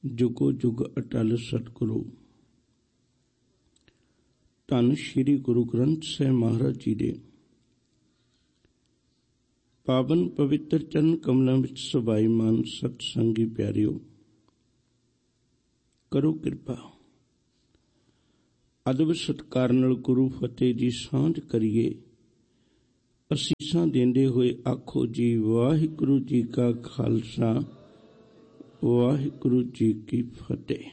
जुगो जुग अटल सतगुरु धन श्री गुरु ग्रंथ साहिब महाराज जी दे पावन पवित्र चरण कमलों विच सुभाईमान सतसंगी प्यारिओ, करो कृपा अदब सत्कार नाल गुरु फतेह जी सांझ करिए। असीसां देंदे होए आखो जी वाहिगुरु जी का खालसा वाहिगुरु जी की फतेह।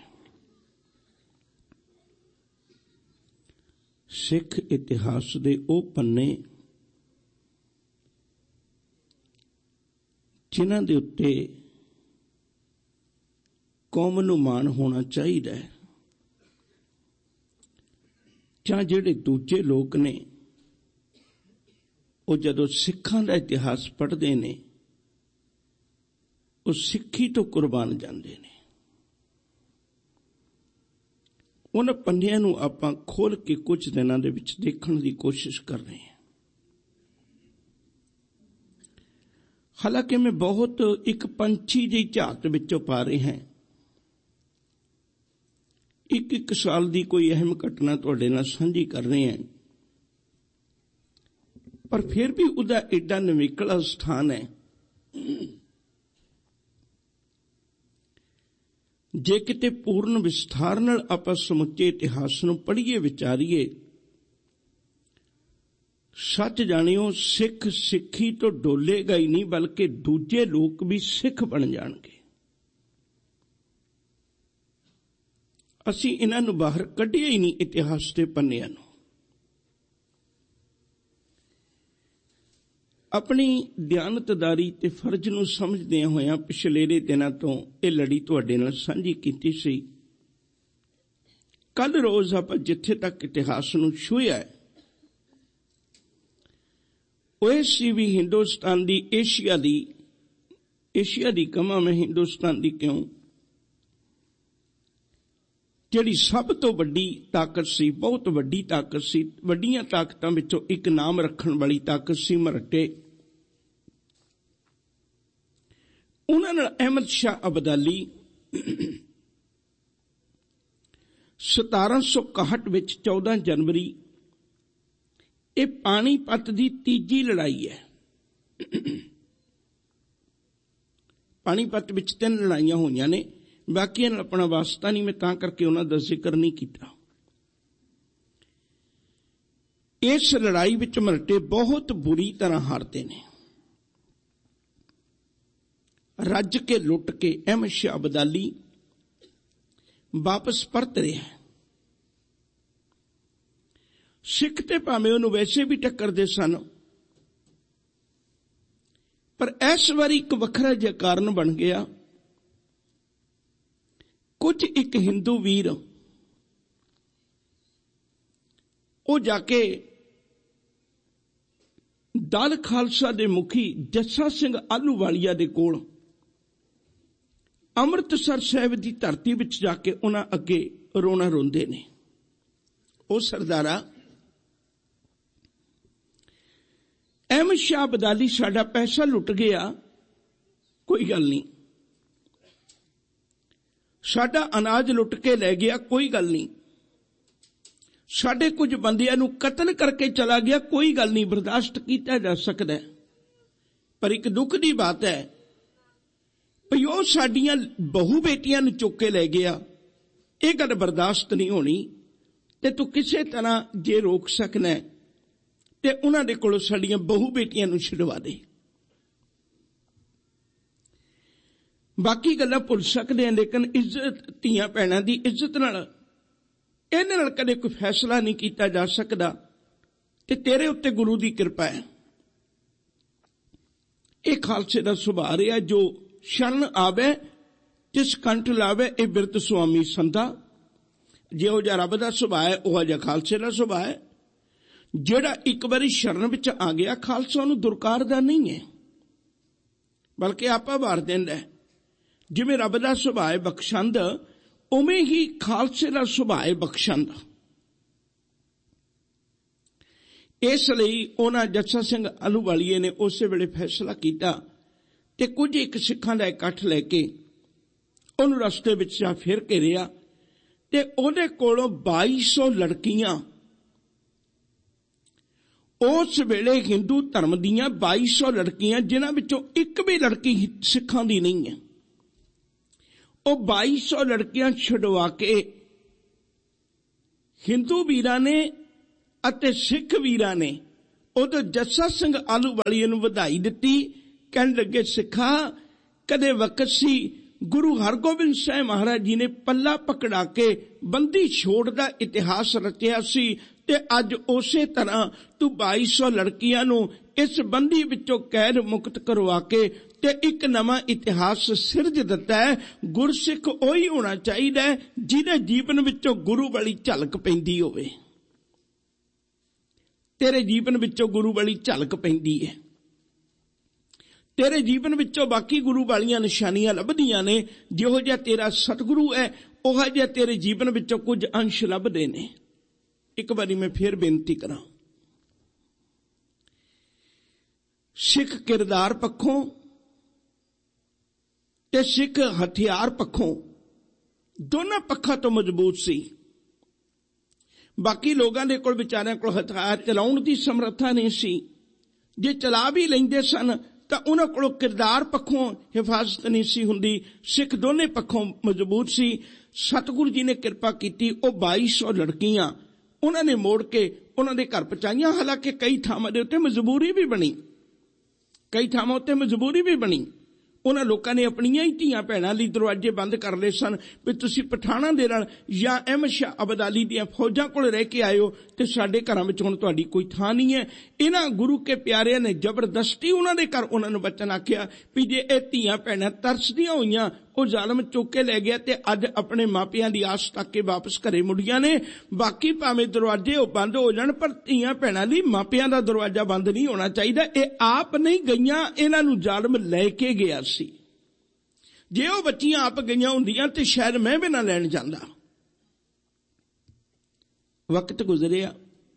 सिख इतिहास दे ओ पन्ने जिन्हां दे उत्ते कौम नूं माण होना चाहिए है, जां जिहड़े दूजे लोग ने वो जदों सिखां दा इतिहास पढ़दे ने वो सिक्खी तो कुर्बान जांदे ने। उन पन्नियां नूं आपां खोल के कुछ दिनां दे विच देखण दी कोशिश कर रहे हैं। हालांकि मैं बहुत एक पंछी जी झात विचों पा रहे हैं, एक साल की कोई अहम घटना तुहाडे नाल सांझी कर रहे हैं, पर फिर भी उहदा एडा नवेकला स्थान है। जे किते पूर्ण विस्तार नाल आपां समुचे इतिहास नूं पढ़ीए विचारीए, सच जाणियो सिख सिक्खी तो डोलेगा ही नहीं, बल्कि दूजे लोग भी सिख बन जाणगे। असीं इन्हां नूं बाहर कढिया ही नहीं इतिहास के पन्नियां नूं। अपनी दयानतदारी ते फर्ज नूं समझदे होया पिछलेरे दिनां तो यह लड़ी तुहाडे नाल सांझी कीती सी। कल रोज आपां जिथे तक इतिहास नूं छूहिआ है, ओएसी भी हिंदुस्तान दी एशिया दी कमा मैं हिंदुस्तान दी क्यों, जिहड़ी सब तो वड्डी ताकत सी, बहुत वड्डी ताकत सी, वड्डियां ताकतां विचों एक नाम रखण वाली ताकत सी मराठे। उन्हां नाल अहमद शाह अब्दाली 1761 विच 14 जनवरी ये पानीपत की तीजी लड़ाई है। पानीपत विच 3 लड़ाइयां होईयां ने, बाकी नाल अपना वास्ता नहीं, मैं तां करके उन्हां दा जिक्र नहीं कीता। इस लड़ाई विच मराठे बहुत बुरी तरह हारते ने। रज के लुट के अहमद शाह अब्दाली वापस परत रहा है। सिख ते भावें उन्होंने वैसे भी टक्करदे सन, पर इस बार एक वखरा जिहा कारण बन गया। कुछ एक हिंदू वीर वो जाके दल खालसा दे मुखी जस्सा सिंह आलूवालिया दे कोल अमृतसर साहिब की धरती विच जाके उन्हां अगे रोना रोंदे ने। ओ सरदारा, अहमद शाह अब्दाली साडा पैसा लुट गया, कोई गल नहीं। साडा अनाज लुट के लै गया, कोई गल नहीं। साडे कुछ बंदियां नूं कतल करके चला गया, कोई गल नहीं, बर्दाश्त किया जा सकता है। पर एक दुख की बात है भई ओह साडियां बहु बेटियां नूं चुक के लै गया, यह गल बर्दाश्त नहीं होनी। ते तू किसी तरह जे रोक सकना है ते उन्हां दे कोलों साडियां बहु बेटियां नूं छुड़वा दे। बाकी गल्लां भुल सकदे हैं, लेकिन इज्जत धीआं भैणां दी इज्जत नाल इहदे नाल कदे कोई फैसला नहीं किया जा सकदा। ते तेरे उत्ते गुरु की कृपा है। यह खालसे का सुभाव रहा, जो शरण आवे जिस कंठ लावे ये बिरत स्वामी संधा। जिहो जिहा रब दा सुभाव है उहो जिहा खालसे दा सुभाव है। जिहड़ा एक बारी शरण विच आ गया, खालसा उहनूं दुरकारदा नहीं है, बल्कि आपा वार दिंदा है। जिवें रब दा सुभाव है बख्शंद, उवें ही खालसे दा सुभाव है बख्शंद। इसलिए उन्होंने जस्सा सिंह आलूवालिए ने उस वेले फैसला किया ते कुछ एक सिखां दा इकट्ठ लैके ਉਹਨੂੰ ਰਸਤੇ ਵਿੱਚ ਜਾ ਫਿਰ ਘੇਰਿਆ ਤੇ ਉਹਦੇ ਕੋਲੋਂ 2200 ਲੜਕੀਆਂ, ਉਸ ਵੇਲੇ ਹਿੰਦੂ ਧਰਮ ਦੀਆਂ 2200 ਲੜਕੀਆਂ, ਜਿਨ੍ਹਾਂ ਵਿੱਚੋਂ ਇੱਕ ਵੀ ਲੜਕੀ ਸਿੱਖਾਂ ਦੀ ਨਹੀਂ ਹੈ, ਉਹ 2200 ਲੜਕੀਆਂ ਛੁਡਵਾ ਕੇ ਹਿੰਦੂ ਵੀਰਾਂ ਨੇ ਅਤੇ ਸਿੱਖ ਵੀਰਾਂ ਨੇ ਉਦੋਂ ਜੱਸਾ ਸਿੰਘ ਆਹਲੂਵਾਲੀਏ ਨੂੰ ਵਧਾਈ ਦਿੱਤੀ। ਕਹਿਣ ਲੱਗੇ, ਸਿੱਖਾ ਕਦੇ ਵਕਤ ਸੀ ਗੁਰੂ ਹਰਗੋਬਿੰਦ ਸਾਹਿਬ ਮਹਾਰਾਜ ਜੀ ਨੇ ਪੱਲਾ ਪਕੜਾ ਕੇ ਬੰਦੀ ਛੋੜ ਦਾ ਇਤਿਹਾਸ ਰਚਿਆ ਸੀ ਤੇ ਅੱਜ ਉਸੇ ਤਰ੍ਹਾਂ ਤੂੰ 2200 ਲੜਕੀਆਂ ਨੂੰ ਇਸ ਬੰਦੀ ਵਿੱਚੋਂ ਕੈਦ ਮੁਕਤ ਕਰਵਾ ਕੇ ਤੇ ਇੱਕ ਨਵਾਂ ਇਤਿਹਾਸ ਸਿਰਜ ਦਿੱਤਾ ਹੈ। ਗੁਰਸਿੱਖ ਉਹੀ ਹੋਣਾ ਚਾਹੀਦਾ ਹੈ ਜਿਹਦੇ ਜੀਵਨ ਵਿੱਚੋਂ ਗੁਰੂ ਵਾਲੀ ਝਲਕ ਪੈਂਦੀ ਹੋਵੇ। ਤੇਰੇ ਜੀਵਨ ਵਿੱਚੋਂ ਗੁਰੂ ਵਾਲੀ ਝਲਕ ਪੈਂਦੀ ਹੈ, ਤੇਰੇ ਜੀਵਨ ਵਿੱਚੋਂ ਬਾਕੀ ਗੁਰੂ ਵਾਲੀਆਂ ਨਿਸ਼ਾਨੀਆਂ ਲੱਭਦੀਆਂ ਨੇ। ਜਿਹੋ ਜਿਹਾ ਤੇਰਾ ਸਤਿਗੁਰੂ ਹੈ, ਉਹੋ ਜਿਹਾ ਤੇਰੇ ਜੀਵਨ ਵਿੱਚੋਂ ਕੁਝ ਅੰਸ਼ ਲੱਭਦੇ ਨੇ। ਇੱਕ ਵਾਰੀ ਮੈਂ ਫਿਰ ਬੇਨਤੀ ਕਰਾਂ, ਸਿੱਖ ਕਿਰਦਾਰ ਪੱਖੋਂ ਤੇ ਸਿੱਖ ਹਥਿਆਰ ਪੱਖੋਂ ਦੋਨਾਂ ਪੱਖਾਂ ਤੋਂ ਮਜ਼ਬੂਤ ਸੀ। ਬਾਕੀ ਲੋਕਾਂ ਦੇ ਕੋਲ, ਵਿਚਾਰਿਆਂ ਕੋਲ ਹਥਿਆਰ ਚਲਾਉਣ ਦੀ ਸਮਰੱਥਾ ਨਹੀਂ ਸੀ। ਜੇ ਚਲਾ ਵੀ ਲੈਂਦੇ ਸਨ ਤਾਂ ਉਹਨਾਂ ਕੋਲੋਂ ਕਿਰਦਾਰ ਪੱਖੋਂ ਹਿਫਾਜ਼ਤ ਨਹੀਂ ਸੀ ਹੁੰਦੀ। ਸਿੱਖ ਦੋਨੇ ਪੱਖੋਂ ਮਜ਼ਬੂਤ ਸੀ। ਸਤਿਗੁਰੂ ਜੀ ਨੇ ਕਿਰਪਾ ਕੀਤੀ, ਉਹ 2200 ਲੜਕੀਆਂ ਉਹਨਾਂ ਨੇ ਮੋੜ ਕੇ ਉਹਨਾਂ ਦੇ ਘਰ ਪਹੁੰਚਾਈਆਂ। ਹਾਲਾਂਕਿ ਕਈ ਥਾਵਾਂ ਦੇ ਉੱਤੇ ਮਜਬੂਰੀ ਵੀ ਬਣੀ, ਕਈ ਥਾਵਾਂ ਉੱਤੇ ਮਜਬੂਰੀ ਵੀ ਬਣੀ। ਉਹਨਾਂ ਲੋਕਾਂ ਨੇ ਆਪਣੀਆਂ ਹੀ ਧੀਆਂ ਭੈਣਾਂ ਲਈ ਦਰਵਾਜ਼ੇ ਬੰਦ ਕਰ ਲਏ ਸਨ ਵੀ ਤੁਸੀਂ ਪਠਾਣਾਂ ਦੇ ਨਾਲ ਜਾਂ ਅਹਿਮਦ ਸ਼ਾਹ ਅਬਦਾਲੀ ਦੀਆਂ ਫੌਜਾਂ ਕੋਲ ਰਹਿ ਕੇ ਆਇਓ ਤੇ ਸਾਡੇ ਘਰਾਂ ਵਿੱਚ ਹੁਣ ਤੁਹਾਡੀ ਕੋਈ ਥਾਂ ਨਹੀਂ ਹੈ। ਇਹਨਾਂ ਗੁਰੂ ਕੇ ਪਿਆਰਿਆਂ ਨੇ ਜ਼ਬਰਦਸਤੀ ਉਹਨਾਂ ਦੇ ਘਰ ਉਹਨਾਂ ਨੂੰ ਬਚਨ ਆਖਿਆ ਵੀ ਜੇ ਇਹ ਧੀਆਂ ਭੈਣਾਂ ਤਰਸਦੀਆਂ ਹੋਈਆਂ, ਉਹ ਜ਼ਾਲਮ ਚੁੱਕ ਕੇ ਲੈ ਗਿਆ ਤੇ ਅੱਜ ਆਪਣੇ ਮਾਪਿਆਂ ਦੀ ਆਸ ਤੱਕ ਕੇ ਵਾਪਸ ਘਰੇ ਮੁੜੀਆਂ ਨੇ। ਬਾਕੀ ਭਾਵੇਂ ਦਰਵਾਜ਼ੇ ਉਹ ਬੰਦ ਹੋ ਜਾਣ, ਪਰ ਧੀਆਂ ਭੈਣਾਂ ਲਈ ਮਾਪਿਆਂ ਦਾ ਦਰਵਾਜ਼ਾ ਬੰਦ ਨਹੀਂ ਹੋਣਾ ਚਾਹੀਦਾ। ਇਹ ਆਪ ਨਹੀਂ ਗਈਆਂ, ਇਹਨਾਂ ਨੂੰ ਜ਼ਾਲਮ ਲੈ ਕੇ ਗਿਆ ਸੀ। ਜੇ ਉਹ ਬੱਚੀਆਂ ਆਪ ਗਈਆਂ ਹੁੰਦੀਆਂ ਤੇ ਸ਼ਾਇਦ ਮੈਂ ਵੀ ਨਾ ਲੈਣ ਜਾਂਦਾ। ਵਕਤ ਗੁਜ਼ਰਿਆ,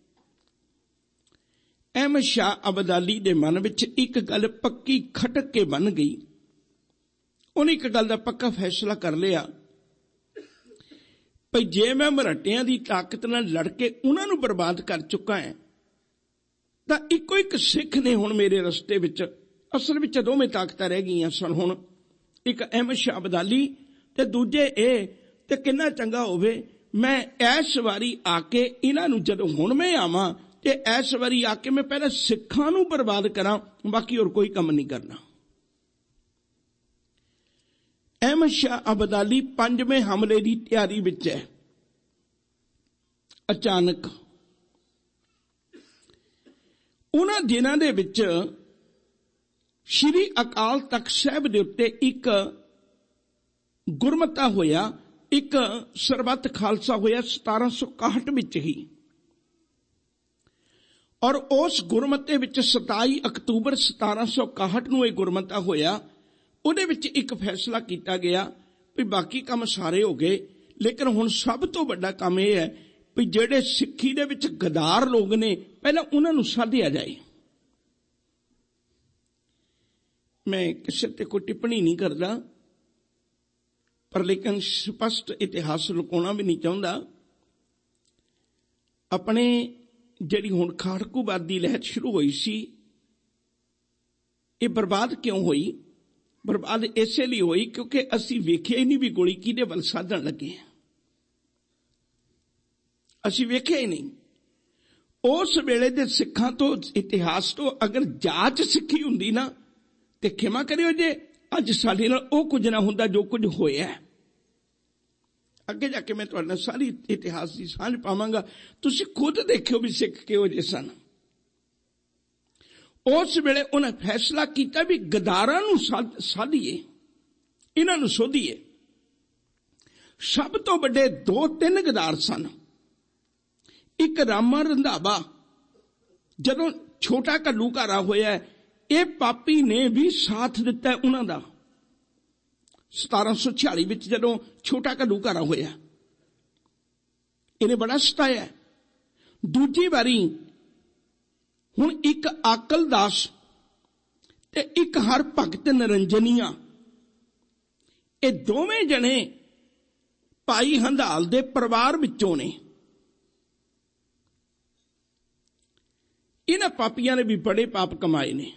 ਅਹਿਮਦ ਸ਼ਾਹ ਅਬਦਾਲੀ ਦੇ ਮਨ ਵਿੱਚ ਇੱਕ ਗੱਲ ਪੱਕੀ ਖਟਕ ਕੇ ਬਣ ਗਈ। ਉਹਨੇ ਇੱਕ ਗੱਲ ਦਾ ਪੱਕਾ ਫੈਸਲਾ ਕਰ ਲਿਆ ਭਈ ਜੇ ਮੈਂ ਮਰਾਠਿਆਂ ਦੀ ਤਾਕਤ ਨਾਲ ਲੜ ਕੇ ਉਹਨਾਂ ਨੂੰ ਬਰਬਾਦ ਕਰ ਚੁੱਕਾ ਹਾਂ ਤਾਂ ਇੱਕੋ ਇੱਕ ਸਿੱਖ ਨੇ ਹੁਣ ਮੇਰੇ ਰਸਤੇ ਵਿੱਚ। ਅਸਲ ਵਿੱਚ ਦੋਵੇਂ ਤਾਕਤਾਂ ਰਹਿ ਗਈਆਂ ਸਨ ਹੁਣ, ਇੱਕ ਅਹਿਮਦ ਸ਼ਾਹ ਅਬਦਾਲੀ ਤੇ ਦੂਜੇ ਇਹ। ਤੇ ਕਿੰਨਾ ਚੰਗਾ ਹੋਵੇ ਮੈਂ ਇਸ ਵਾਰੀ ਆ ਕੇ ਇਹਨਾਂ ਨੂੰ, ਜਦੋਂ ਹੁਣ ਮੈਂ ਆਵਾਂ ਤੇ ਇਸ ਵਾਰੀ ਆ ਕੇ ਮੈਂ ਪਹਿਲਾਂ ਸਿੱਖਾਂ ਨੂੰ ਬਰਬਾਦ ਕਰਾਂ, ਬਾਕੀ ਹੋਰ ਕੋਈ ਕੰਮ ਨਹੀਂ ਕਰਨਾ। ਅਹਿਮਦ ਸ਼ਾਹ ਅਬਦਾਲੀ 5ਵੇਂ ਹਮਲੇ ਦੀ ਤਿਆਰੀ ਵਿੱਚ ਹੈ। ਅਚਾਨਕ ਉਹਨਾਂ ਦਿਨਾਂ ਦੇ ਵਿੱਚ ਸ਼੍ਰੀ ਅਕਾਲ ਤਖਤ ਸਾਹਿਬ ਦੇ ਉੱਤੇ ਇੱਕ ਗੁਰਮਤਾ ਹੋਇਆ, ਇੱਕ ਸਰਬੱਤ ਖਾਲਸਾ ਹੋਇਆ 1761 ਵਿੱਚ ਹੀ। ਔਰ ਉਸ ਗੁਰਮਤੇ ਵਿੱਚ 27 ਅਕਤੂਬਰ 1761 ਨੂੰ ਇਹ ਗੁਰਮਤਾ ਹੋਇਆ। ਉਹਦੇ ਵਿੱਚ ਇੱਕ ਫੈਸਲਾ ਕੀਤਾ ਗਿਆ ਵੀ ਬਾਕੀ ਕੰਮ ਸਾਰੇ ਹੋ ਗਏ, ਲੇਕਿਨ ਹੁਣ ਸਭ ਤੋਂ ਵੱਡਾ ਕੰਮ ਇਹ ਹੈ ਵੀ ਜਿਹੜੇ ਸਿੱਖੀ ਦੇ ਵਿੱਚ ਗਦਾਰ ਲੋਕ ਨੇ ਪਹਿਲਾਂ ਉਹਨਾਂ ਨੂੰ ਸਾਧਿਆ ਜਾਏ। ਮੈਂ ਕਿਸੇ ਤੇ ਕੋਈ ਟਿੱਪਣੀ ਨਹੀਂ ਕਰਦਾ, ਪਰ ਲੇਕਿਨ ਸਪਸ਼ਟ ਇਤਿਹਾਸ ਲੁਕਾਉਣਾ ਵੀ ਨਹੀਂ ਚਾਹੁੰਦਾ। ਆਪਣੇ ਜਿਹੜੀ ਹੁਣ ਖਾੜਕੂਵਾਦ ਦੀ ਲਹਿਰ ਸ਼ੁਰੂ ਹੋਈ ਸੀ, ਇਹ ਬਰਬਾਦ ਕਿਉਂ ਹੋਈ? ਬਰਬਾਦ ਇਸੇ ਲਈ ਹੋਈ ਕਿਉਂਕਿ ਅਸੀਂ ਵੇਖਿਆ ਹੀ ਨਹੀਂ ਵੀ ਗੋਲੀ ਕਿਹਦੇ ਵੱਲ ਸਾਧਣ ਲੱਗੇ। ਅਸੀਂ ਵੇਖਿਆ ਹੀ ਨਹੀਂ। ਉਸ ਵੇਲੇ ਦੇ ਸਿੱਖਾਂ ਤੋਂ, ਇਤਿਹਾਸ ਤੋਂ ਅਗਰ ਜਾਂਚ ਸਿੱਖੀ ਹੁੰਦੀ ਨਾ, ਤੇ ਖਿਮਾ ਕਰਿਓ ਜੇ ਅੱਜ ਸਾਡੇ ਨਾਲ ਉਹ ਕੁਝ ਨਾ ਹੁੰਦਾ ਜੋ ਕੁਝ ਹੋਇਆ। ਅੱਗੇ ਜਾ ਕੇ ਮੈਂ ਤੁਹਾਡੇ ਨਾਲ ਸਾਰੀ ਇਤਿਹਾਸ ਦੀ ਸਾਂਝ ਪਾਵਾਂਗਾ, ਤੁਸੀਂ ਖੁਦ ਦੇਖਿਓ ਵੀ ਸਿੱਖ ਕਿਹੋ ਜਿਹੇ ਸਨ। ਉਸ ਵੇਲੇ ਉਹਨੇ ਫੈਸਲਾ ਕੀਤਾ ਵੀ ਗਦਾਰਾਂ ਨੂੰ ਸਾਧੀਏ, ਇਹਨਾਂ ਨੂੰ ਸੋਧੀਏ। ਸਭ ਤੋਂ ਵੱਡੇ 2-3 ਗਦਾਰ ਸਨ। ਇੱਕ ਰਾਮਾ ਰੰਧਾਵਾ, ਜਦੋਂ ਛੋਟਾ ਘੱਲੂਘਾਰਾ ਹੋਇਆ, ਇਹ ਪਾਪੀ ਨੇ ਵੀ ਸਾਥ ਦਿੱਤਾ ਉਹਨਾਂ ਦਾ। 1746 ਵਿੱਚ ਜਦੋਂ ਛੋਟਾ ਘੱਲੂਘਾਰਾ ਹੋਇਆ, ਇਹਨੇ ਬੜਾ ਸਤਾਇਆ। ਦੂਜੀ ਵਾਰੀ ਹੁਣ ਇੱਕ ਆਕਲ ਦਾਸ ਤੇ ਇੱਕ ਹਰ ਭਗਤ ਨਰੰਜਨੀਆ, ਇਹ ਦੋਵੇਂ ਜਣੇ ਭਾਈ ਹੰਧਾਲ ਦੇ ਪਰਿਵਾਰ ਵਿੱਚੋਂ ਨੇ। ਇਹਨਾਂ ਪਾਪੀਆਂ ਨੇ ਵੀ ਬੜੇ ਪਾਪ ਕਮਾਏ ਨੇ।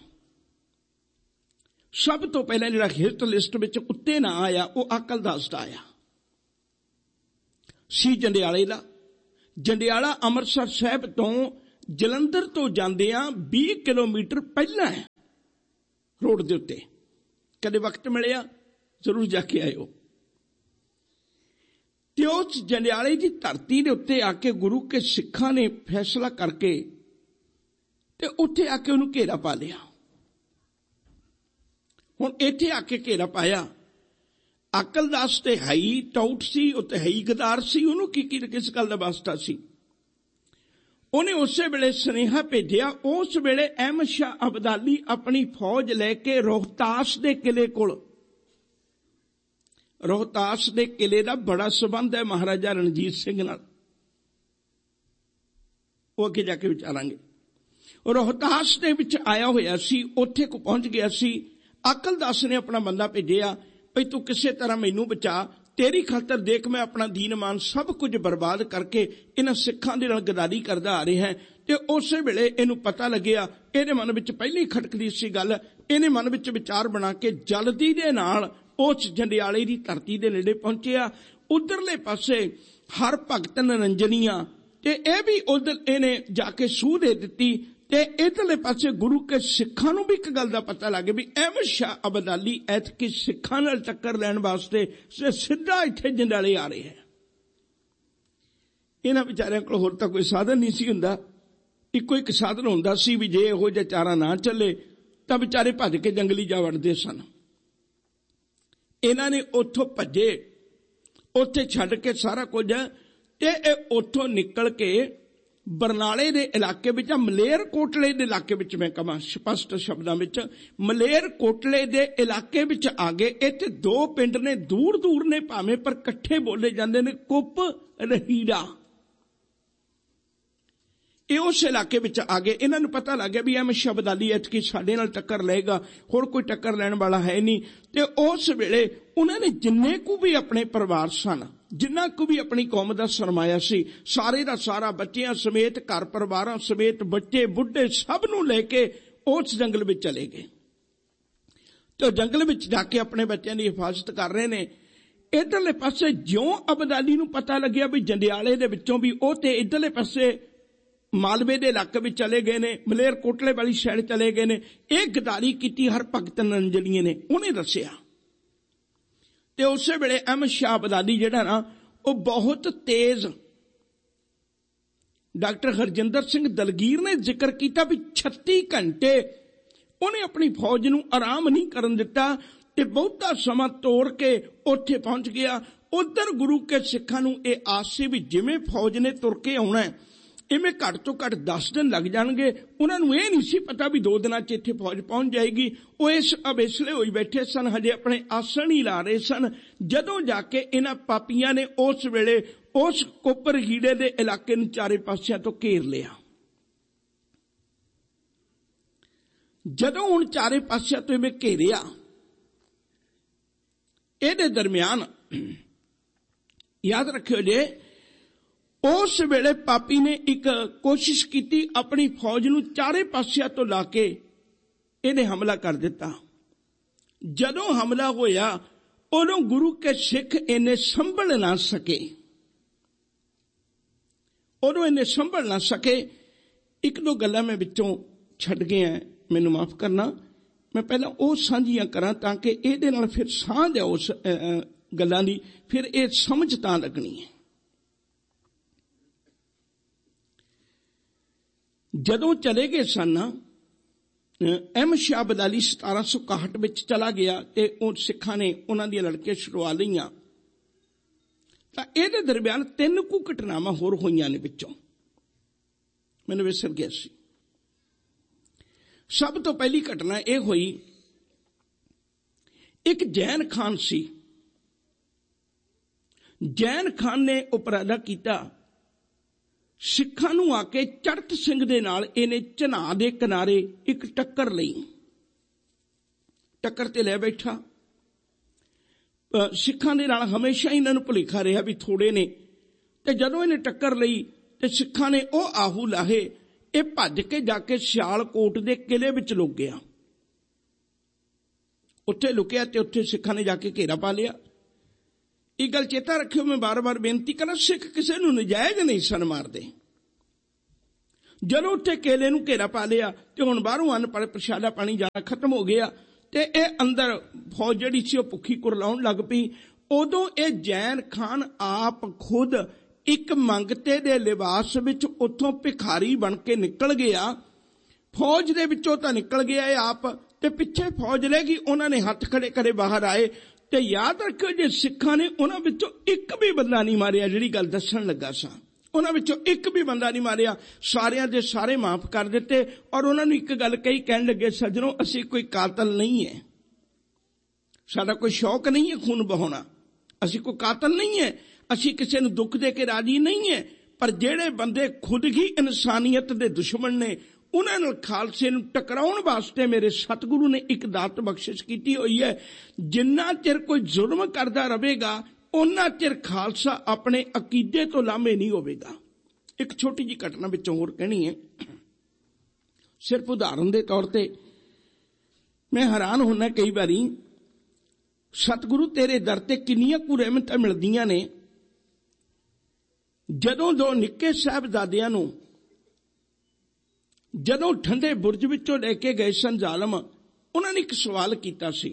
ਸਭ ਤੋਂ ਪਹਿਲਾਂ ਜਿਹੜਾ ਹਿੱਟ ਲਿਸਟ ਵਿੱਚ ਉੱਤੇ ਨਾ ਆਇਆ ਉਹ ਅਕਲਦਾਸ ਦਾ ਆਇਆ ਸੀ, ਜੰਡਿਆਲੇ ਦਾ। ਜੰਡਿਆਲਾ ਅੰਮ੍ਰਿਤਸਰ ਸਾਹਿਬ ਤੋਂ ਜਲੰਧਰ ਤੋਂ ਜਾਂਦਿਆਂ 20 ਕਿਲੋਮੀਟਰ ਪਹਿਲਾਂ ਹੈ ਰੋਡ ਦੇ ਉੱਤੇ। ਕਦੇ ਵਕਤ ਮਿਲਿਆ ਜ਼ਰੂਰ ਜਾ ਕੇ ਆਇਓ। ਤੇ ਉਸ ਜੰਡਿਆਲੇ ਦੀ ਧਰਤੀ ਦੇ ਉੱਤੇ ਆ ਕੇ ਗੁਰੂ ਕੇ ਸਿੱਖਾਂ ਨੇ ਫੈਸਲਾ ਕਰਕੇ ਤੇ ਉੱਥੇ ਆ ਕੇ ਉਹਨੂੰ ਘੇਰਾ ਪਾ ਲਿਆ। ਹੁਣ ਇੱਥੇ ਆ ਕੇ ਘੇਰਾ ਪਾਇਆ। ਅਕਲਦਾਸ ਤੇ ਹੈ ਹੀ ਟਾਊਟ ਸੀ, ਉਹ ਤੇ ਹੈ ਹੀ ਗਦਾਰ ਸੀ, ਉਹਨੂੰ ਕਿਸ ਗੱਲ ਦਾ ਵਾਸਤਾ ਸੀ। ਉਹਨੇ ਉਸੇ ਵੇਲੇ ਸੁਨੇਹਾ ਭੇਜਿਆ। ਉਸ ਵੇਲੇ ਅਹਿਮਦ ਸ਼ਾਹ ਅਬਦਾਲੀ ਆਪਣੀ ਫੌਜ ਲੈ ਕੇ ਰੋਹਤਾਸ ਦੇ ਕਿਲੇ ਕੋਲ, ਰੋਹਤਾਸ ਦੇ ਕਿਲੇ ਦਾ ਬੜਾ ਸੰਬੰਧ ਹੈ ਮਹਾਰਾਜਾ ਰਣਜੀਤ ਸਿੰਘ ਨਾਲ, ਉਹ ਅੱਗੇ ਜਾ ਕੇ ਵਿਚਾਰਾਂਗੇ। ਰੋਹਤਾਸ ਦੇ ਵਿੱਚ ਆਇਆ ਹੋਇਆ ਸੀ, ਉੱਥੇ ਕੋ ਪਹੁੰਚ ਗਿਆ ਸੀ। ਅਕਲਦਾਸ ਨੇ ਆਪਣਾ ਬੰਦਾ ਭੇਜਿਆ, ਭਈ ਤੂੰ ਕਿਸੇ ਤਰ੍ਹਾਂ ਮੈਨੂੰ ਬਚਾ, ਤੇਰੀ ਖਾਤਰ ਦੇਖ ਮੈਂ ਆਪਣਾ ਦੀਨ ਮਾਨ ਸਭ ਕੁਝ ਬਰਬਾਦ ਕਰਕੇ ਇਹਨਾਂ ਸਿੱਖਾਂ ਦੇ ਨਾਲ ਗਦਾਰੀ ਕਰਦਾ ਆ ਰਿਹਾ ਹੈ। ਤੇ ਉਸੇ ਵੇਲੇ ਇਹਨੂੰ ਪਤਾ ਲੱਗਿਆ, ਇਹਦੇ ਮਨ ਵਿੱਚ ਪਹਿਲੀ ਖਟਕਦੀ ਸੀ ਗੱਲ। ਇਹਨੇ ਮਨ ਵਿੱਚ ਵਿਚਾਰ ਬਣਾ ਕੇ ਜਲਦੀ ਦੇ ਨਾਲ ਉਸ ਜੰਡਿਆਲੇ ਦੀ ਧਰਤੀ ਦੇ ਨੇੜੇ ਪਹੁੰਚਿਆ। ਉਧਰਲੇ ਪਾਸੇ ਹਰ ਭਗਤ ਨਰੰਜਨੀਆਂ ਤੇ ਇਹ ਵੀ ਉਧਰ ਇਹਨੇ ਜਾ ਕੇ ਸੂਹ ਦੇ ਦਿੱਤੀ। ਤੇ ਇਧਰਲੇ ਪਾਸੇ ਗੁਰੂ ਕੇ ਸਿੱਖਾਂ ਨੂੰ ਵੀ ਇੱਕ ਗੱਲ ਦਾ ਪਤਾ ਲੱਗ ਗਿਆ ਵੀ ਅਹਿਮਦ ਸ਼ਾਹ ਅਬਦਾਲੀ ਐਤਕੀ ਸਿੱਖਾਂ ਨਾਲ ਟੱਕਰ ਲੈਣ ਵਾਸਤੇ ਸਿੱਧਾ ਇੱਥੇ ਜੰਡਿਆਲੇ ਆ ਰਿਹਾ ਹੈ। ਇਹਨਾਂ ਵਿਚਾਰਿਆਂ ਕੋਲ ਹੋਰ ਤਾਂ ਕੋਈ ਸਾਧਨ ਨਹੀਂ ਸੀ ਹੁੰਦਾ, ਇੱਕੋ ਇੱਕ ਸਾਧਨ ਹੁੰਦਾ ਸੀ ਵੀ ਜੇ ਇਹੋ ਜਿਹਾ ਚਾਰਾ ਨਾ ਚੱਲੇ ਤਾਂ ਵਿਚਾਰੇ ਭੱਜ ਕੇ ਜੰਗਲੀ ਜਾ ਵੜਦੇ ਸਨ। ਇਹਨਾਂ ਨੇ ਉੱਥੋਂ ਭੱਜੇ, ਉੱਥੇ ਛੱਡ ਕੇ ਸਾਰਾ ਕੁਝ, ਤੇ ਇਹ ਉੱਥੋਂ ਨਿਕਲ ਕੇ ਬਰਨਾਲੇ ਦੇ ਇਲਾਕੇ ਵਿੱਚ, ਮਲੇਰ ਕੋਟਲੇ ਦੇ ਇਲਾਕੇ ਵਿੱਚ, ਮੈਂ ਕਹਾਂ ਸਪਸ਼ਟ ਸ਼ਬਦਾਂ ਵਿੱਚ, ਮਲੇਰ ਕੋਟਲੇ ਦੇ ਇਲਾਕੇ ਵਿੱਚ ਆ ਗਏ। ਇੱਥੇ ਦੋ ਪਿੰਡ ਨੇ, ਦੂਰ ਦੂਰ ਨੇ ਭਾਵੇਂ, ਪਰ ਇਕੱਠੇ ਬੋਲੇ ਜਾਂਦੇ ਨੇ, ਕੁੱਪ ਰਹੀੜਾ। ਇਹ ਉਸ ਇਲਾਕੇ ਵਿੱਚ ਆ ਗਏ। ਇਹਨਾਂ ਨੂੰ ਪਤਾ ਲੱਗ ਗਿਆ ਵੀ ਅਹਿਮਦ ਸ਼ਾਹ ਅਬਦਾਲੀ ਐਤਕੀ ਸਾਡੇ ਨਾਲ ਟੱਕਰ ਲਏਗਾ, ਹੋਰ ਕੋਈ ਟੱਕਰ ਲੈਣ ਵਾਲਾ ਹੈ ਨਹੀਂ। ਤੇ ਉਸ ਵੇਲੇ ਉਹਨਾਂ ਨੇ ਜਿੰਨੇ ਕੁ ਵੀ ਆਪਣੇ ਪਰਿਵਾਰ ਸਨ, ਜਿੰਨਾ ਕੁ ਵੀ ਆਪਣੀ ਕੌਮ ਦਾ ਸਰਮਾਇਆ ਸੀ, ਸਾਰੇ ਦਾ ਸਾਰਾ ਬੱਚਿਆਂ ਸਮੇਤ, ਘਰ ਪਰਿਵਾਰਾਂ ਸਮੇਤ, ਬੱਚੇ ਬੁੱਢੇ ਸਭ ਨੂੰ ਲੈ ਕੇ ਉਸ ਜੰਗਲ ਵਿੱਚ ਚਲੇ ਗਏ। ਤੇ ਜੰਗਲ ਵਿੱਚ ਜਾ ਕੇ ਆਪਣੇ ਬੱਚਿਆਂ ਦੀ ਹਿਫਾਜ਼ਤ ਕਰ ਰਹੇ ਨੇ। ਇੱਧਰਲੇ ਪਾਸੇ ਜਿਉਂ ਅਬਦਾਲੀ ਨੂੰ ਪਤਾ ਲੱਗਿਆ ਵੀ ਜੰਡਿਆਲੇ ਦੇ ਵਿੱਚੋਂ ਵੀ ਉਹ ਤੇ ਇੱਧਰਲੇ ਪਾਸੇ ਮਾਲਵੇ ਦੇ ਇਲਾਕੇ ਵਿੱਚ ਚਲੇ ਗਏ ਨੇ, ਮਲੇਰ ਕੋਟਲੇ ਵਾਲੀ ਸਾਈਡ ਚਲੇ ਗਏ ਨੇ। ਇਹ ਗਦਾਰੀ ਕੀਤੀ ਹਰ ਭਗਤ ਨਰੰਜਨੀਏ ਨੇ, ਉਹਨੇ ਦੱਸਿਆ। ਤੇ ਉਸੇ ਵੇਲੇ ਅਹਿਮਦ ਸ਼ਾਹ ਅਬਦਾਲੀ ਜਿਹੜਾ ਨਾ, ਉਹ ਬਹੁਤ ਤੇਜ਼, ਡਾਕਟਰ ਹਰਜਿੰਦਰ ਸਿੰਘ ਦਲਗੀਰ ਨੇ ਜ਼ਿਕਰ ਕੀਤਾ ਵੀ 36 ਘੰਟੇ ਉਹਨੇ ਆਪਣੀ ਫੌਜ ਨੂੰ ਆਰਾਮ ਨਹੀਂ ਕਰਨ ਦਿੱਤਾ ਤੇ ਬਹੁਤਾ ਸਮਾਂ ਤੋੜ ਕੇ ਉੱਥੇ ਪਹੁੰਚ ਗਿਆ। ਉਧਰ ਗੁਰੂ ਕੇ ਸਿੱਖਾਂ ਨੂੰ ਇਹ ਆਸ ਸੀ ਵੀ ਜਿਵੇਂ ਫੌਜ ਨੇ ਤੁਰ ਕੇ ਆਉਣਾ, ਇਵੇਂ ਘੱਟ ਤੋਂ ਘੱਟ 10 ਦਿਨ ਲੱਗ ਜਾਣਗੇ। ਉਹਨਾਂ ਨੂੰ ਇਹ ਨਹੀਂ ਸੀ ਪਤਾ ਵੀ 2 ਦਿਨਾਂ 'ਚ ਇੱਥੇ ਫੌਜ ਪਹੁੰਚ ਜਾਏਗੀ। ਉਹ ਇਸ ਅਵੇਸਲੇ ਹੋਈ ਬੈਠੇ ਸਨ, ਹਜੇ ਆਪਣੇ ਆਸਣ ਹੀ ਲਾ ਰਹੇ ਸਨ। ਜਦੋਂ ਜਾ ਕੇ ਇਹਨਾਂ ਪਾਪੀਆਂ ਨੇ ਉਸ ਵੇਲੇ ਉਸ ਕੋਪਰ ਹੀੜੇ ਦੇ ਇਲਾਕੇ ਨੂੰ ਚਾਰੇ ਪਾਸਿਆਂ ਤੋਂ ਘੇਰ ਲਿਆ। ਜਦੋਂ ਹੁਣ ਚਾਰੇ ਪਾਸਿਆਂ ਤੋਂ ਇਵੇਂ ਘੇਰਿਆ, ਇਹਦੇ ਦਰਮਿਆਨ ਯਾਦ ਰੱਖਿਓ ਜੇ, ਉਸ ਵੇਲੇ ਪਾਪੀ ਨੇ ਇੱਕ ਕੋਸ਼ਿਸ਼ ਕੀਤੀ, ਆਪਣੀ ਫੌਜ ਨੂੰ ਚਾਰੇ ਪਾਸਿਆਂ ਤੋਂ ਲਾ ਕੇ ਇਹਨੇ ਹਮਲਾ ਕਰ ਦਿੱਤਾ। ਜਦੋਂ ਹਮਲਾ ਹੋਇਆ, ਉਦੋਂ ਗੁਰੂ ਕੇ ਸਿੱਖ ਇਹਨੇ ਸੰਭਲ ਨਾ ਸਕੇ, ਉਦੋਂ ਇਹਨੇ ਸੰਭਲ ਨਾ ਸਕੇ। ਇੱਕ ਦੋ ਗੱਲਾਂ ਮੈਂ ਵਿੱਚੋਂ ਛੱਡ ਗਿਆ, ਮੈਨੂੰ ਮਾਫ ਕਰਨਾ। ਮੈਂ ਪਹਿਲਾਂ ਉਹ ਸਾਂਝੀਆਂ ਕਰਾਂ ਤਾਂ ਕਿ ਇਹਦੇ ਨਾਲ ਫਿਰ ਸਾਂਝ ਆ ਉਸ ਗੱਲਾਂ ਦੀ, ਫਿਰ ਇਹ ਸਮਝ ਤਾਂ ਲੱਗਣੀ ਹੈ। ਜਦੋਂ ਚਲੇ ਗਏ ਸਨ, ਅਹਿਮਦ ਸ਼ਾਹ ਅਬਦਾਲੀ 1761 ਵਿੱਚ ਚਲਾ ਗਿਆ ਤੇ ਉਹ ਸਿੱਖਾਂ ਨੇ ਉਹਨਾਂ ਦੀਆਂ ਲੜਕੀਆਂ ਛੁਡਵਾ ਲਈਆਂ। ਤਾਂ ਇਹਦੇ ਦਰਮਿਆਨ 3 ਕੁ ਘਟਨਾਵਾਂ ਹੋਰ ਹੋਈਆਂ ਨੇ ਵਿੱਚੋਂ, ਮੈਨੂੰ ਵਿਸਰ ਗਿਆ ਸੀ। ਸਭ ਤੋਂ ਪਹਿਲੀ ਘਟਨਾ ਇਹ ਹੋਈ, ਇੱਕ ਜੈਨ ਖਾਨ ਸੀ। ਜੈਨ ਖਾਨ ਨੇ ਉਪਰਾਲਾ ਕੀਤਾ, ਸਿੱਖਾਂ ਨੂੰ ਆ ਕੇ ਚੜਤ ਸਿੰਘ ਦੇ ਨਾਲ ਇਹਨੇ ਝਨਾਹ ਦੇ ਕਿਨਾਰੇ ਇੱਕ ਟੱਕਰ ਲਈ। ਟੱਕਰ ਤੇ ਲੈ ਬੈਠਾ। ਸਿੱਖਾਂ ਦੇ ਨਾਲ ਹਮੇਸ਼ਾ ਇਹਨਾਂ ਨੂੰ ਭੁਲੇਖਾ ਰਿਹਾ ਵੀ ਥੋੜੇ ਨੇ, ਤੇ ਜਦੋਂ ਇਹਨੇ ਟੱਕਰ ਲਈ ਤੇ ਸਿੱਖਾਂ ਨੇ ਉਹ ਆਹੂ ਲਾਹੇ, ਇਹ ਭੱਜ ਕੇ ਜਾ ਕੇ ਸਿਆਲਕੋਟ ਦੇ ਕਿਲੇ ਵਿੱਚ ਲੁਕ ਗਿਆ। ਉੱਥੇ ਲੁਕਿਆ ਤੇ ਉੱਥੇ ਸਿੱਖਾਂ ਨੇ ਜਾ ਕੇ ਘੇਰਾ ਪਾ ਲਿਆ। ਇਹ ਗੱਲ ਚੇਤਾ ਰੱਖਿਓ, ਮੈਂ ਬਾਰ-ਬਾਰ ਬੇਨਤੀ ਕਰਾਂ, ਸਿੱਖ ਕਿਸੇ ਨੂੰ ਨਜਾਇਜ਼ ਨਹੀਂ ਸਨ ਮਾਰਦੇ। ਜਦੋਂ ਉੱਥੇ ਕਿਲੇ ਨੂੰ ਘੇਰਾ ਪਾ ਲਿਆ ਤੇ ਹੁਣ ਬਾਹਰੋਂ ਅੰਨ ਪ੍ਰਸ਼ਾਦਾ ਪਾਣੀ ਜਾਣਾ ਖਤਮ ਹੋ ਗਿਆ ਤੇ ਇਹ ਅੰਦਰ ਫੌਜ ਜਿਹੜੀ ਸੀ ਉਹ ਭੁੱਖੀ ਕੁਰਲਾਉਣ ਲੱਗ ਪਈ। ਉਦੋਂ ਇਹ ਜ਼ੈਨ ਖਾਨ ਆਪ ਖੁਦ ਇੱਕ ਮੰਗਤੇ ਦੇ ਲਿਬਾਸ ਵਿੱਚ ਉੱਥੋਂ ਭਿਖਾਰੀ ਬਣ ਕੇ ਨਿਕਲ ਗਿਆ। ਫੌਜ ਦੇ ਵਿੱਚੋਂ ਤਾਂ ਨਿਕਲ ਗਿਆ ਇਹ ਆਪ, ਤੇ ਪਿੱਛੇ ਫੌਜ ਰਹਿ ਗਈ। ਉਹਨਾਂ ਨੇ ਹੱਥ ਖੜੇ ਕਰੇ ਬਾਹਰ ਆਏ। ਤੇ ਯਾਦ ਰੱਖਿਓ, ਜੇ ਸਿੱਖਾਂ ਨੇ ਉਹਨਾਂ ਵਿੱਚੋਂ ਇੱਕ ਵੀ ਬੰਦਾ ਨਹੀਂ ਮਾਰਿਆ, ਜਿਹੜੀ ਗੱਲ ਦੱਸਣ ਲੱਗਾ ਸਾਂ, ਉਹਨਾਂ ਵਿੱਚੋਂ ਇੱਕ ਵੀ ਬੰਦਾ ਨਹੀਂ ਮਾਰਿਆ, ਸਾਰਿਆਂ ਦੇ ਸਾਰੇ ਮਾਫ ਕਰ ਦਿੱਤੇ। ਔਰ ਉਹਨਾਂ ਨੂੰ ਇੱਕ ਗੱਲ ਕਹੀ, ਕਹਿਣ ਲੱਗੇ, ਸੱਜਣੋ, ਅਸੀਂ ਕੋਈ ਕਾਤਲ ਨਹੀਂ ਹੈ, ਸਾਡਾ ਕੋਈ ਸ਼ੌਕ ਨਹੀਂ ਹੈ ਖੂਨ ਬਹਾਉਣਾ, ਅਸੀਂ ਕੋਈ ਕਾਤਲ ਨਹੀਂ ਹੈ, ਅਸੀਂ ਕਿਸੇ ਨੂੰ ਦੁੱਖ ਦੇ ਕੇ ਰਾਜੀ ਨਹੀਂ ਹੈ। ਪਰ ਜਿਹੜੇ ਬੰਦੇ ਖੁਦ ਹੀ ਇਨਸਾਨੀਅਤ ਦੇ ਦੁਸ਼ਮਣ ਨੇ, ਉਹਨਾਂ ਨਾਲ ਖਾਲਸੇ ਨੂੰ ਟਕਰਾਉਣ ਵਾਸਤੇ ਮੇਰੇ ਸਤਿਗੁਰੂ ਨੇ ਇੱਕ ਦਾਤ ਬਖਸ਼ਿਸ਼ ਕੀਤੀ ਹੋਈ ਹੈ। ਜਿੰਨਾ ਚਿਰ ਕੋਈ ਜ਼ੁਲਮ ਕਰਦਾ ਰਹੇਗਾ, ਉਹਨਾਂ ਚਿਰ ਖਾਲਸਾ ਆਪਣੇ ਅਕੀਦੇ ਤੋਂ ਲਾਮੇ ਨਹੀਂ ਹੋਵੇਗਾ। ਇੱਕ ਛੋਟੀ ਜਿਹੀ ਘਟਨਾ ਵਿੱਚੋਂ ਹੋਰ ਕਹਿਣੀ ਹੈ, ਸਿਰਫ ਉਦਾਹਰਨ ਦੇ ਤੌਰ ਤੇ। ਮੈਂ ਹੈਰਾਨ ਹੁੰਦਾ ਕਈ ਵਾਰੀ, ਸਤਿਗੁਰੂ ਤੇਰੇ ਦਰ ਤੇ ਕਿੰਨੀਆਂ ਕੁ ਰਹਿਮਤਾਂ ਮਿਲਦੀਆਂ ਨੇ। ਜਦੋਂ ਦੋ ਨਿੱਕੇ ਸਾਹਿਬਜ਼ਾਦਿਆਂ ਨੂੰ ਜਦੋਂ ਠੰਡੇ ਬੁਰਜ ਵਿੱਚੋਂ ਲੈ ਕੇ ਗਏ ਸਨ ਜ਼ਾਲਮ, ਉਹਨਾਂ ਨੇ ਇੱਕ ਸਵਾਲ ਕੀਤਾ ਸੀ,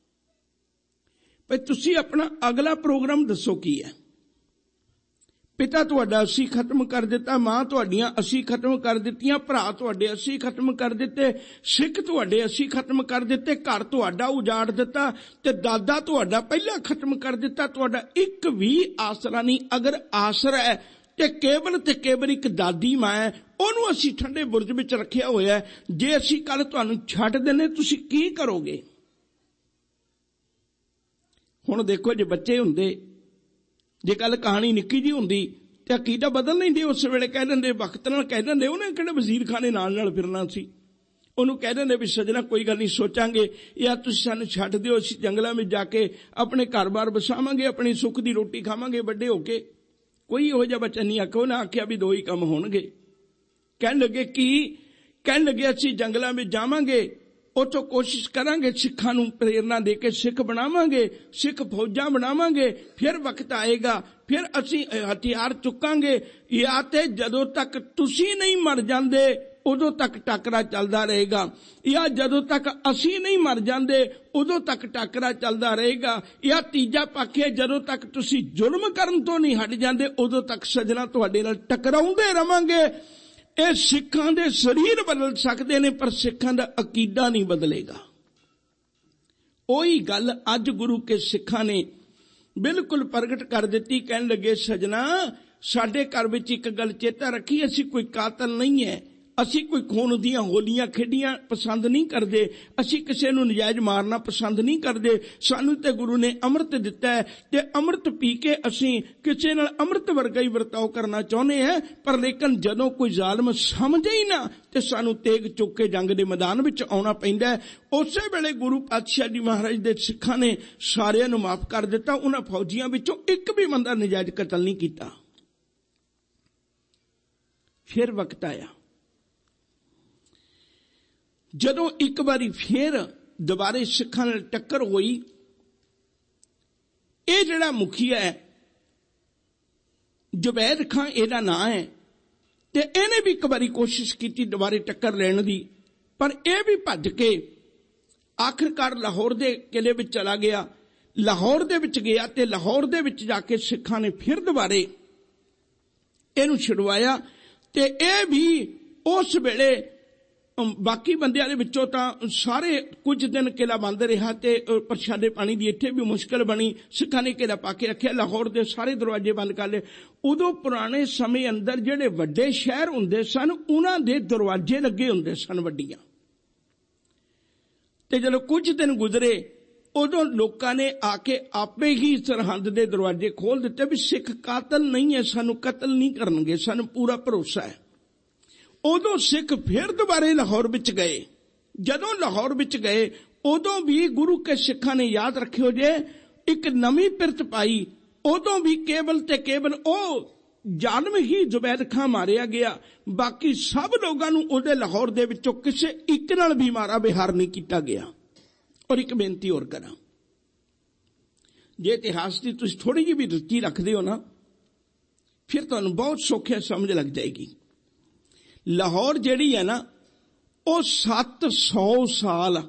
ਭਈ ਤੁਸੀਂ ਆਪਣਾ ਅਗਲਾ ਪ੍ਰੋਗਰਾਮ ਦੱਸੋ ਕੀ ਹੈ। ਪਿਤਾ ਤੁਹਾਡਾ ਅਸੀਂ ਖਤਮ ਕਰ ਦਿੱਤਾ, ਮਾਂ ਤੁਹਾਡੀਆਂ ਅਸੀਂ ਖਤਮ ਕਰ ਦਿੱਤੀਆਂ, ਭਰਾ ਤੁਹਾਡੇ ਅਸੀਂ ਖਤਮ ਕਰ ਦਿੱਤੇ, ਸਿੱਖ ਤੁਹਾਡੇ ਅਸੀਂ ਖਤਮ ਕਰ ਦਿੱਤੇ, ਘਰ ਤੁਹਾਡਾ ਉਜਾੜ ਦਿੱਤਾ, ਤੇ ਦਾਦਾ ਤੁਹਾਡਾ ਪਹਿਲਾਂ ਖਤਮ ਕਰ ਦਿੱਤਾ, ਤੁਹਾਡਾ ਇੱਕ ਵੀ ਆਸਰਾ ਨਹੀਂ। ਅਗਰ ਆਸਰਾ ਹੈ ਤੇ ਕੇਵਲ ਇੱਕ ਦਾਦੀ ਮਾਂ ਹੈ, ਉਹਨੂੰ ਅਸੀਂ ਠੰਡੇ ਬੁਰਜ ਵਿੱਚ ਰੱਖਿਆ ਹੋਇਆ। ਜੇ ਅਸੀਂ ਕੱਲ ਤੁਹਾਨੂੰ ਛੱਡ ਦਿੰਦੇ, ਤੁਸੀਂ ਕੀ ਕਰੋਗੇ? ਹੁਣ ਦੇਖੋ, ਜੇ ਬੱਚੇ ਹੁੰਦੇ, ਜੇ ਕੱਲ ਕਹਾਣੀ ਨਿੱਕੀ ਜੀ ਹੁੰਦੀ ਤੇ ਅਕੀਦਾ ਬਦਲ ਲੈਂਦੇ, ਉਸ ਵੇਲੇ ਕਹਿ ਦਿੰਦੇ, ਵਕਤ ਨਾਲ ਕਹਿ ਦਿੰਦੇ, ਉਹਨੇ ਕਿਹੜੇ ਵਜ਼ੀਰ ਖਾਨੇ ਨਾਲ ਫਿਰਨਾ ਸੀ। ਉਹਨੂੰ ਕਹਿ ਦਿੰਦੇ ਵੀ ਸੱਜਣਾ ਕੋਈ ਗੱਲ ਨਹੀਂ, ਸੋਚਾਂਗੇ, ਜਾਂ ਤੁਸੀਂ ਸਾਨੂੰ ਛੱਡ ਦਿਓ, ਅਸੀਂ ਜੰਗਲਾਂ ਵਿੱਚ ਜਾ ਕੇ ਆਪਣੇ ਘਰ-ਬਾਰ ਵਸਾਵਾਂਗੇ, ਆਪਣੀ ਸੁੱਖ ਦੀ ਰੋਟੀ ਖਾਵਾਂਗੇ ਵੱਡੇ ਹੋ ਕੇ। ਕੋਈ ਇਹੋ ਜਿਹਾ ਬੱਚਾ ਨਹੀਂ ਆਖਿਆ। ਉਹਨੇ ਆਖਿਆ ਵੀ ਦੋ ਹੀ ਕੰਮ ਹੋਣਗੇ। ਕਹਿਣ ਲੱਗੇ ਕੀ? ਕਹਿਣ ਲੱਗੇ ਅਸੀਂ ਜੰਗਲਾਂ ਵਿੱਚ ਜਾਵਾਂਗੇ, ਉੱਥੋਂ ਕੋਸ਼ਿਸ਼ ਕਰਾਂਗੇ ਸਿੱਖਾਂ ਨੂੰ ਪ੍ਰੇਰਨਾ ਦੇ ਕੇ ਸਿੱਖ ਬਣਾਵਾਂਗੇ, ਸਿੱਖ ਫੌਜਾਂ ਬਣਾਵਾਂਗੇ, ਫਿਰ ਵਕਤ ਆਏਗਾ, ਫਿਰ ਅਸੀਂ ਹਥਿਆਰ ਚੁੱਕਾਂਗੇ, ਜਾਂ ਤੇ ਜਦੋਂ ਤੱਕ ਤੁਸੀਂ ਨਹੀਂ ਮਰ ਜਾਂਦੇ ਉਦੋਂ ਤੱਕ ਟਾਕਰਾ ਚੱਲਦਾ ਰਹੇਗਾ, ਜਾਂ ਜਦੋਂ ਤੱਕ ਅਸੀਂ ਨਹੀਂ ਮਰ ਜਾਂਦੇ ਉਦੋਂ ਤੱਕ ਟਾਕਰਾ ਚੱਲਦਾ ਰਹੇਗਾ, ਜਾਂ ਤੀਜਾ ਪੱਖ ਹੈ, ਜਦੋਂ ਤੱਕ ਤੁਸੀਂ ਜ਼ੁਲਮ ਕਰਨ ਤੋਂ ਨਹੀਂ ਹਟ ਜਾਂਦੇ ਉਦੋਂ ਤੱਕ ਸੱਜਣਾ ਤੁਹਾਡੇ ਨਾਲ ਟਕਰਾਉਂਦੇ ਰਵਾਂਗੇ। ਇਹ ਸਿੱਖਾਂ ਦੇ ਸਰੀਰ ਬਦਲ ਸਕਦੇ ਨੇ, ਪਰ ਸਿੱਖਾਂ ਦਾ ਅਕੀਦਾ ਨਹੀਂ ਬਦਲੇਗਾ। ਉਹੀ ਗੱਲ ਅੱਜ ਗੁਰੂ ਕੇ ਸਿੱਖਾਂ ਨੇ ਬਿਲਕੁਲ ਪ੍ਰਗਟ ਕਰ ਦਿੱਤੀ। ਕਹਿਣ ਲੱਗੇ, ਸੱਜਣਾ, ਸਾਡੇ ਘਰ ਵਿੱਚ ਇੱਕ ਗੱਲ ਚੇਤਾ ਰੱਖੀ, ਅਸੀਂ ਕੋਈ ਕਾਤਲ ਨਹੀਂ ਹੈ, ਅਸੀਂ ਕੋਈ ਖੂਨ ਦੀਆਂ ਹੋਲੀਆਂ ਖੇਡੀਆਂ ਪਸੰਦ ਨਹੀਂ ਕਰਦੇ, ਅਸੀਂ ਕਿਸੇ ਨੂੰ ਨਜਾਇਜ਼ ਮਾਰਨਾ ਪਸੰਦ ਨਹੀਂ ਕਰਦੇ। ਸਾਨੂੰ ਤੇ ਗੁਰੂ ਨੇ ਅੰਮ੍ਰਿਤ ਦਿੱਤਾ ਹੈ, ਤੇ ਅੰਮ੍ਰਿਤ ਪੀ ਕੇ ਅਸੀਂ ਕਿਸੇ ਨਾਲ ਅੰਮ੍ਰਿਤ ਵਰਗਾ ਹੀ ਵਰਤਾਓ ਕਰਨਾ ਚਾਹੁੰਦੇ ਹਾਂ। ਪਰ ਲੇਕਿਨ ਜਦੋਂ ਕੋਈ ਜ਼ਾਲਮ ਸਮਝੇ ਹੀ ਨਾ, ਤੇ ਸਾਨੂੰ ਤੇਗ ਚੁੱਕ ਕੇ ਜੰਗ ਦੇ ਮੈਦਾਨ ਵਿੱਚ ਆਉਣਾ ਪੈਂਦਾ ਹੈ। ਉਸੇ ਵੇਲੇ ਗੁਰੂ ਪਾਤਸ਼ਾਹ ਜੀ ਮਹਾਰਾਜ ਦੇ ਸਿੱਖਾਂ ਨੇ ਸਾਰਿਆਂ ਨੂੰ ਮਾਫ ਕਰ ਦਿੱਤਾ। ਉਹਨਾਂ ਫੌਜੀਆਂ ਵਿੱਚੋਂ ਇੱਕ ਵੀ ਬੰਦਾ ਨਜਾਇਜ਼ ਕਤਲ ਨਹੀਂ ਕੀਤਾ। ਫਿਰ ਵਕਤ ਆਇਆ, ਜਦੋਂ ਇੱਕ ਵਾਰੀ ਫੇਰ ਦੁਬਾਰੇ ਸਿੱਖਾਂ ਨਾਲ ਟੱਕਰ ਹੋਈ। ਇਹ ਜਿਹੜਾ ਮੁਖੀਆ ਹੈ, ਜੁਬੈਦ ਖਾਂ ਇਹਦਾ ਨਾਂ ਹੈ, ਤੇ ਇਹਨੇ ਵੀ ਇੱਕ ਵਾਰੀ ਕੋਸ਼ਿਸ਼ ਕੀਤੀ ਦੁਬਾਰੇ ਟੱਕਰ ਲੈਣ ਦੀ, ਪਰ ਇਹ ਵੀ ਭੱਜ ਕੇ ਆਖਿਰਕਾਰ ਲਾਹੌਰ ਦੇ ਕਿਲੇ ਵਿੱਚ ਚਲਾ ਗਿਆ। ਲਾਹੌਰ ਦੇ ਵਿੱਚ ਗਿਆ ਤੇ ਲਾਹੌਰ ਦੇ ਵਿੱਚ ਜਾ ਕੇ ਸਿੱਖਾਂ ਨੇ ਫਿਰ ਦੁਬਾਰੇ ਇਹਨੂੰ ਛੁਡਵਾਇਆ। ਤੇ ਇਹ ਵੀ ਉਸ ਵੇਲੇ ਬਾਕੀ ਬੰਦਿਆਂ ਦੇ ਵਿੱਚੋਂ ਤਾਂ ਸਾਰੇ ਕੁਝ ਦਿਨ ਕਿਲਾ ਬੰਦ ਰਿਹਾ, ਤੇ ਪ੍ਰਸ਼ਾਦੇ ਪਾਣੀ ਦੀ ਇੱਥੇ ਵੀ ਮੁਸ਼ਕਲ ਬਣੀ। ਸਿੱਖਾਂ ਨੇ ਕਿਲਾ ਪਾ ਕੇ ਰੱਖਿਆ, ਲਾਹੌਰ ਦੇ ਸਾਰੇ ਦਰਵਾਜ਼ੇ ਬੰਦ ਕਰ ਲਏ। ਉਦੋਂ ਪੁਰਾਣੇ ਸਮੇਂ ਅੰਦਰ ਜਿਹੜੇ ਵੱਡੇ ਸ਼ਹਿਰ ਹੁੰਦੇ ਸਨ, ਉਹਨਾਂ ਦੇ ਦਰਵਾਜ਼ੇ ਲੱਗੇ ਹੁੰਦੇ ਸਨ ਵੱਡੀਆਂ। ਤੇ ਜਦੋਂ ਕੁਝ ਦਿਨ ਗੁਜ਼ਰੇ, ਉਦੋਂ ਲੋਕਾਂ ਨੇ ਆ ਕੇ ਆਪੇ ਹੀ ਸਰਹੰਦ ਦੇ ਦਰਵਾਜ਼ੇ ਖੋਲ ਦਿੱਤੇ ਵੀ ਸਿੱਖ ਕਾਤਲ ਨਹੀਂ ਹੈ, ਸਾਨੂੰ ਕਤਲ ਨਹੀਂ ਕਰਨਗੇ, ਸਾਨੂੰ ਪੂਰਾ ਭਰੋਸਾ ਹੈ। ਉਦੋਂ ਸਿੱਖ ਫਿਰ ਦੁਬਾਰੇ ਲਾਹੌਰ ਵਿੱਚ ਗਏ। ਜਦੋਂ ਲਾਹੌਰ ਵਿੱਚ ਗਏ, ਉਦੋਂ ਵੀ ਗੁਰੂ ਕੇ ਸਿੱਖਾਂ ਨੇ, ਯਾਦ ਰੱਖਿਓ ਜੇ, ਇੱਕ ਨਵੀਂ ਪਿਰਤ ਪਾਈ। ਉਦੋਂ ਵੀ ਕੇਵਲ ਤੇ ਕੇਵਲ ਉਹ ਜ਼ਾਲਮ ਹੀ ਜ਼ੁਬੈਦ ਖਾਂ ਮਾਰਿਆ ਗਿਆ, ਬਾਕੀ ਸਭ ਲੋਕਾਂ ਨੂੰ ਉਹਦੇ ਲਾਹੌਰ ਦੇ ਵਿੱਚੋਂ ਕਿਸੇ ਇੱਕ ਨਾਲ ਵੀ ਮਾਰਾ ਵਿਹਾਰ ਨਹੀਂ ਕੀਤਾ ਗਿਆ। ਔਰ ਇੱਕ ਬੇਨਤੀ ਹੋਰ ਕਰਾਂ, ਜੇ ਇਤਿਹਾਸ ਦੀ ਤੁਸੀਂ ਥੋੜੀ ਜਿਹੀ ਵੀ ਰੁਚੀ ਰੱਖਦੇ ਹੋ ਨਾ, ਫਿਰ ਤੁਹਾਨੂੰ ਬਹੁਤ ਸੌਖਿਆ ਸਮਝ ਲੱਗ ਜਾਏਗੀ। ਲਾਹੌਰ ਜਿਹੜੀ ਹੈ ਨਾ, ਉਹ 700 ਸਾਲ